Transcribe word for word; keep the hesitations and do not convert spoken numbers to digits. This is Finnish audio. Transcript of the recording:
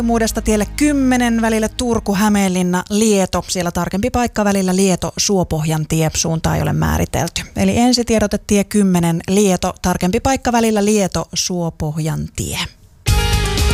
Muudesta tielle kymmenen välillä Turku, Hämeenlinna, Lieto. Siellä tarkempi paikka välillä Lieto, Suopohjan tie. Suuntaa ei ole määritelty. Eli ensitiedote tie kymmenen, Lieto. Tarkempi paikka välillä Lieto, Suopohjan tie.